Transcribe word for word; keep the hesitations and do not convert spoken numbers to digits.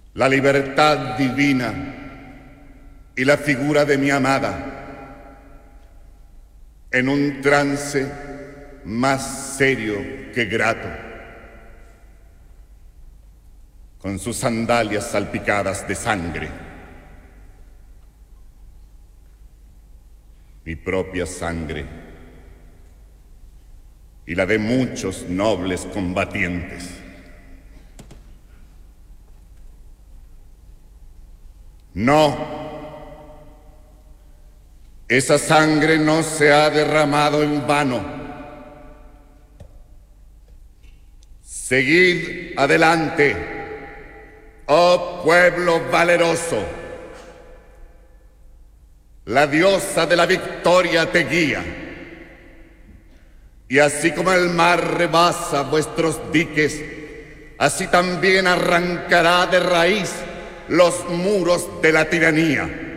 la libertad divina y la figura de mi amada, en un trance más serio que grato, con sus sandalias salpicadas de sangre, mi propia sangre y la de muchos nobles combatientes. No, esa sangre no se ha derramado en vano. Seguid adelante, oh pueblo valeroso. La diosa de la victoria te guía. Y así como el mar rebasa vuestros diques, así también arrancará de raíz los muros de la tiranía.